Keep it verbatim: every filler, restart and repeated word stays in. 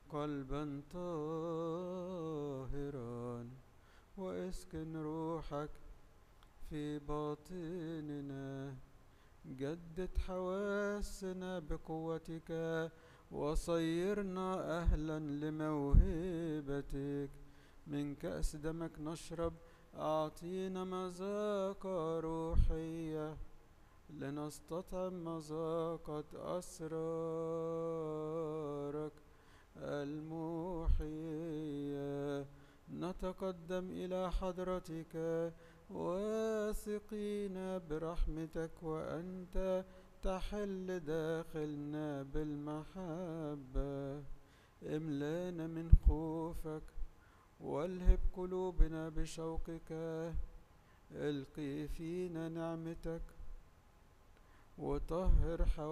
قلبا طاهرا واسكن روحك في باطننا. جدد حواسنا بقوتك وصيرنا أهلا لموهبتك. من كأس دمك نشرب، أعطينا مذاقة روحية لنستطعم مذاقة أسرارك المحية. نتقدم إلى حضرتك واثقين برحمتك، وأنت تحل داخلنا بالمحبة. املانا من خوفك والهب قلوبنا بشوقك. القي فينا نعمتك وطهر حوالينا